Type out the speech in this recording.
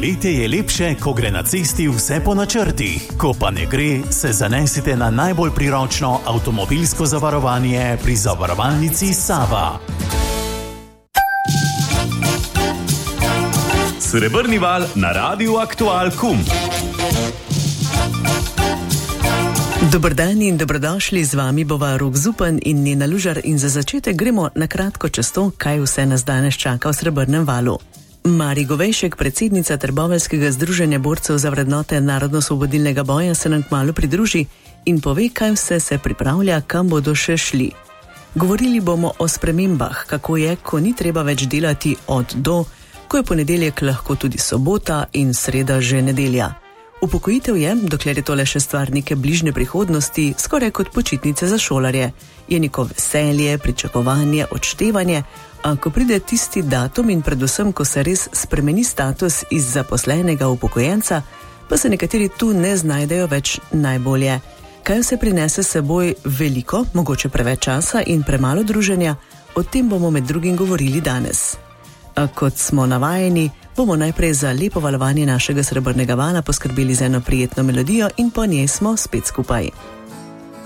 Poletje je lepše, ko gre na cesti vse po načrtih. Ko pa ne gre, se zanesite na najbolj priročno avtomobilsko zavarovanje pri zavarovalnici Sava. Srebrni val na Radiu Aktual KUM. Dober dan in dobrodošli, z vami bova Rok Zupan in Nena Lužar in za začetek gremo na kratko čez to, kaj vse nas danes čaka v Srebrnem valu. Mari Govejšek, predsednica Trboveljskega združenja borcev za vrednote narodno-osvobodilnega boja, se nam kmalu pridruži in pove, kaj vse se pripravlja, kam bodo še šli. Govorili bomo o spremembah, kako je, ko ni treba več delati od do, ko je ponedeljek lahko tudi sobota in sreda že nedelja. Upokojitev je, dokler je tole še stvar neke bližnje prihodnosti, skoraj kot počitnice za šolarje. Je neko veselje, pričakovanje, odštevanje, a ko pride tisti datum in predvsem, ko se res spremeni status iz zaposlenega upokojenca, pa se nekateri tu ne znajdejo več najbolje. Kaj vse prinese seboj veliko, mogoče preveč časa in premalo druženja, o tem bomo med drugim govorili danes. A kot smo navajeni, bomo najprej za lepo valovanje našega srebrnega vala poskrbeli za eno prijetno melodijo in po njej smo spet skupaj.